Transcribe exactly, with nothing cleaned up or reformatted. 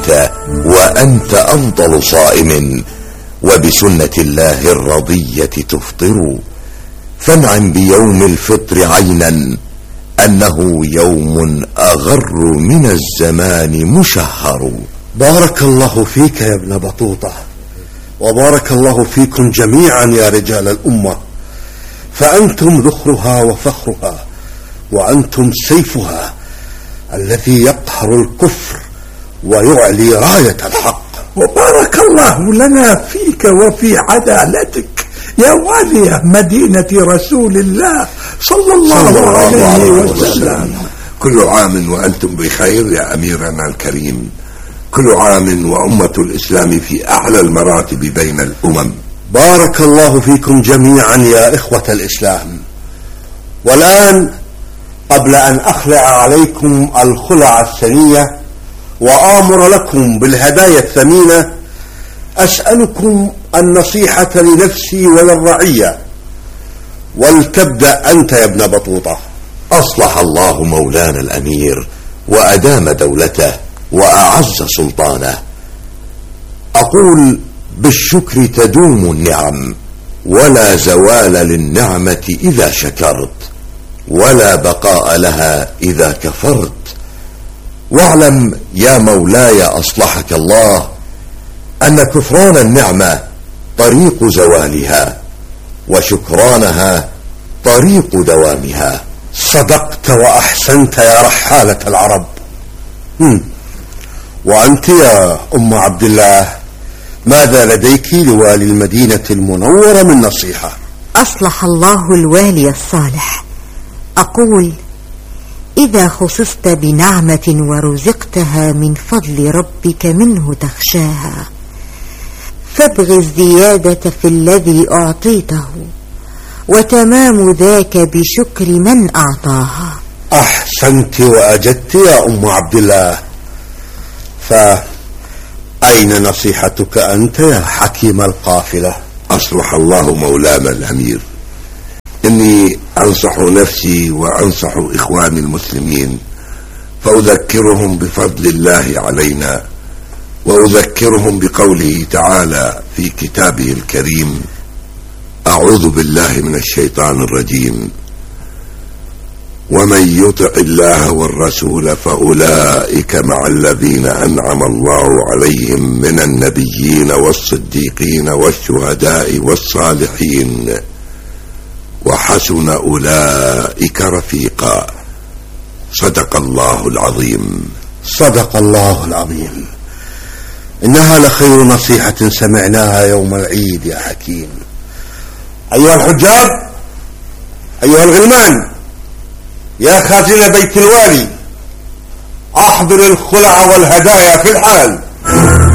وأنت أفضل صائم، وبسنة الله الرضية تفطر، فانعم بيوم الفطر عينا أنه يوم أغر من الزمان مشهر. بارك الله فيك يا ابن بطوطة، وبارك الله فيكم جميعا يا رجال الأمة، فأنتم ذخرها وفخرها، وأنتم سيفها الذي يقهر الكفر ويعلي راية الحق. وبارك الله لنا فيك وفي عدالتك يا والي مدينة رسول الله صلى الله, صلى الله عليه, عليه وسلم. كل عام وأنتم بخير يا أميرنا الكريم، كل عام وأمة الإسلام في أعلى المراتب بين الأمم. بارك الله فيكم جميعا يا إخوة الإسلام. والآن قبل أن أخلع عليكم الخلع الثنية وآمر لكم بالهدايا الثمينة، أسألكم النصيحة لنفسي وللرعية، ولتبدأ أنت يا ابن بطوطة. أصلح الله مولانا الأمير وأدام دولته وأعز سلطانه. أقول بالشكر تدوم النعم، ولا زوال للنعمة إذا شكرت، ولا بقاء لها إذا كفرت. واعلم يا مولاي أصلحك الله أن كفران النعمة طريق زوالها، وشكرانها طريق دوامها. صدقت وأحسنت يا رحالة العرب. هم. وأنت يا أم عبد الله، ماذا لديك لوالي المدينة المنورة من نصيحة؟ أصلح الله الوالي الصالح. أقول إذا خصصت بنعمة ورزقتها من فضل ربك منه تخشاها، فابغ الزيادة في الذي أعطيته، وتمام ذاك بشكر من أعطاها. أحسنت وأجدت يا أم عبد الله. فأين نصيحتك أنت يا حكيم القافلة؟ أصلح الله مولانا الأمير، إني أنصح نفسي وأنصح إخواني المسلمين، فأذكرهم بفضل الله علينا، وأذكرهم بقوله تعالى في كتابه الكريم: أعوذ بالله من الشيطان الرجيم، ومن يطع الله والرسول فأولئك مع الذين أنعم الله عليهم من النبيين والصديقين والشهداء والصالحين وحسن أولئك رفيقا. صدق الله العظيم. صدق الله العظيم. إنها لخير نصيحة سمعناها يوم العيد يا حكيم. أيها الحجاب، أيها الغلمان، يا خازن بيت الوالي، أحضر الخلع والهدايا في الحال.